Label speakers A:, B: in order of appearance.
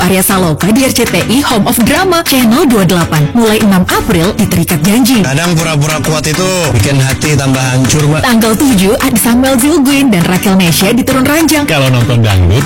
A: Arya Saloka di RCTI Home of Drama Channel 28. Mulai 6 April di Terikat Janji.
B: Kadang pura-pura kuat itu bikin hati tambah hancur, Mbak.
A: Tanggal 7 ada Samuel Zilguin dan Rachel Nesha di Turun Ranjang.
C: Kalau nonton dangdut